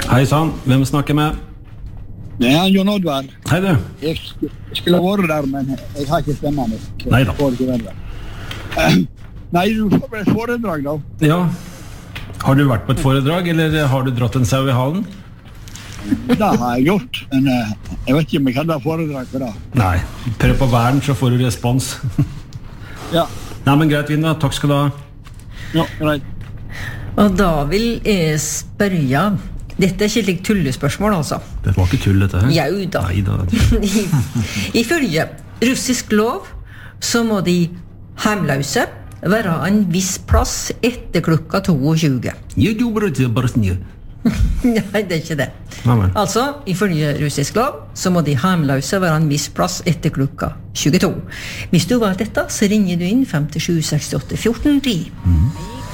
Hei sann, hvem snakker med? Det Jon Oddvar. Hei du. Jeg skulle vært der, men jeg har ikke stemmen. Neida. Nei, du får vel et foredrag da. Ja. Har du vært på et foredrag, eller har du dratt en sau I halen? Det har jeg gjort, men jeg vet ikke om jeg hadde foredrag for det. Nei, prøv på væren, så får du respons. Ja. Nei, men greit, Vinda. Takk skal du ha. Ja, greit. Og da vil jeg spørre, dette ikke et tullespørsmål altså. Det var ikke tull, dette her. Jau da. Neida. Ifølge russisk lov, så må de heimløse være en viss plass etter klokka 22. Nei, det ikke det. Amen. Altså, ifølge russisk lov, så må de heimløse være en viss plass etter klokka 22. Hvis du valgte dette, så ringer du inn 57 68 14 10.